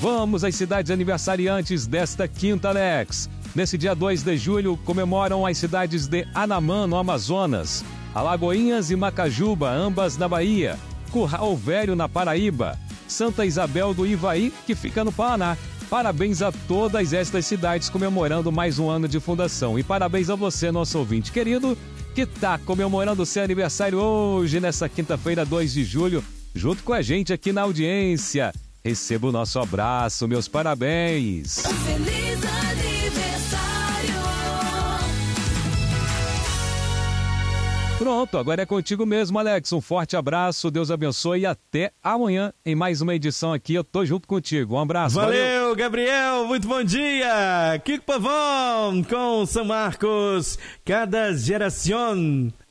Vamos às cidades aniversariantes desta quinta, Alex. Nesse dia 2 de julho, comemoram as cidades de Anamã, no Amazonas, Alagoinhas e Macajuba, ambas na Bahia, Curral Velho, na Paraíba, Santa Isabel do Ivaí, que fica no Paraná. Parabéns a todas estas cidades comemorando mais um ano de fundação. E parabéns a você, nosso ouvinte querido, que está comemorando seu aniversário hoje, nessa quinta-feira, 2 de julho, junto com a gente aqui na audiência. Receba o nosso abraço, meus parabéns. Feliz aniversário. Pronto, agora é contigo mesmo, Alex. Um forte abraço, Deus abençoe e até amanhã em mais uma edição aqui. Eu tô junto contigo. Um abraço. Valeu, Gabriel. Muito bom dia. Kiko Pavão com São Marcos. Cada geração